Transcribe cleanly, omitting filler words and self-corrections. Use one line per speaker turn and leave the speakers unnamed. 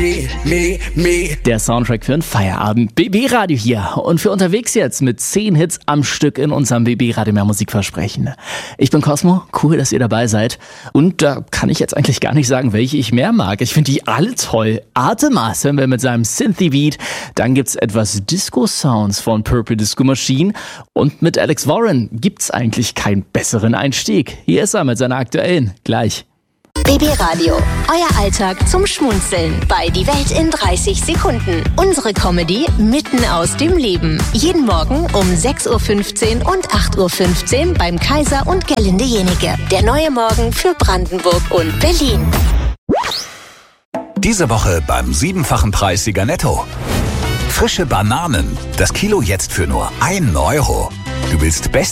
Der Soundtrack für einen Feierabend. BB Radio hier. Und für unterwegs jetzt mit 10 Hits am Stück in unserem BB Radio Mehr Musikversprechen. Ich bin Cosmo. Cool, dass ihr dabei seid. Und da kann ich jetzt eigentlich gar nicht sagen, welche ich mehr mag. Ich finde die alle toll. Artemas hören wir mit seinem Synthy-Beat. Dann gibt's etwas Disco-Sounds von Purple Disco Machine. Und mit Alex Warren gibt's eigentlich keinen besseren Einstieg. Hier ist er mit seiner aktuellen. Gleich.
BB Radio, euer Alltag zum Schmunzeln bei Die Welt in 30 Sekunden. Unsere Comedy mitten aus dem Leben. Jeden Morgen um 6.15 Uhr und 8.15 Uhr beim Kaiser und Gerlinde Jenike. Der neue Morgen für Brandenburg und Berlin.
Diese Woche beim 7-fachen Preis Sieger Netto. Frische Bananen. Das Kilo jetzt für nur 1 Euro. Du willst